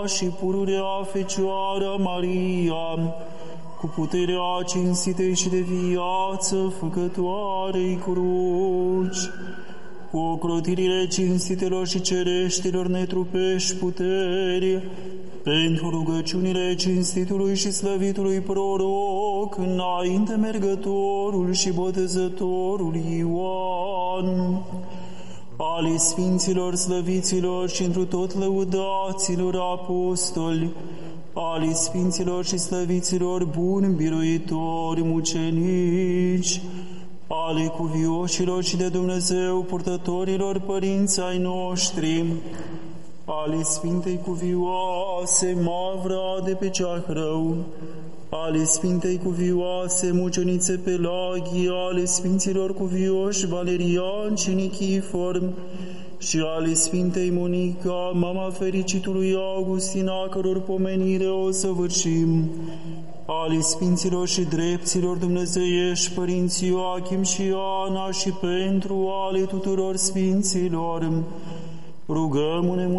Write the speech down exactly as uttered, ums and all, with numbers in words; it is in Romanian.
și pururea Fecioara Maria, cu puterea cinstitei și de viață făcătoarei cruci, cu ocrotirile cinstitelor și cereștilor netrupești puteri, pentru rugăciunile cinstitului și slăvitului proroc, înainte mergătorul și botezătorul Ioan, ale sfinților slăviților și întru tot lăudaților apostoli, ale sfinților și slăviților buni biruitori mucenici, ale cuvioșilor și de Dumnezeu purtătorilor părinți ai noștri, ale Sfintei Cuvioase Mavra de pe Ceahrău, ale Sfintei Cuvioase Mucenițe Pelagia, ale Sfinților Cuvioși Valerian și Nichifor și ale Sfintei Monica, mama fericitului Augustin, a căror pomenire o săvârșim, ale Sfinților și drepților dumnezeiești, părinții Ioachim și Ana, și pentru ale tuturor Sfinților, rugăm-ne